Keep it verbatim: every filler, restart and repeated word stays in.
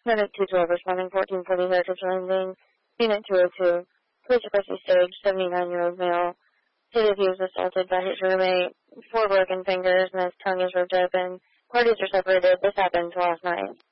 Medic two twelve responding fourteen forty Heritage Landing. Unit two oh two. Police request stage, seventy-nine-year-old male. Stated he was assaulted by his roommate. Four broken fingers and his tongue is ripped open. Parties are separated. This happened last night.